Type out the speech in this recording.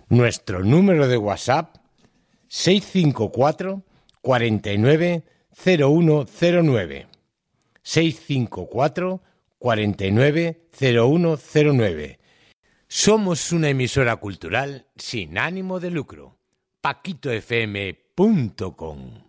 Nuestro número de WhatsApp 654 49 0109. 654 49 0109. Somos una emisora cultural sin ánimo de lucro. paquitofm.com